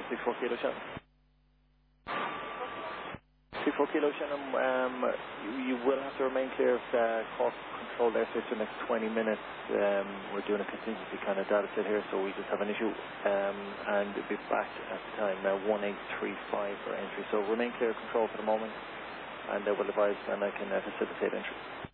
64 Kilo Shannon. 64 Kilo Shannon, you will have to remain clear of course control there, so for the next 20 minutes. We're doing a contingency kind of data set here, so we just have an issue, and we'll be back at the time, 1835 for entry. So remain clear of control for the moment, and we'll advise, and I can facilitate entry.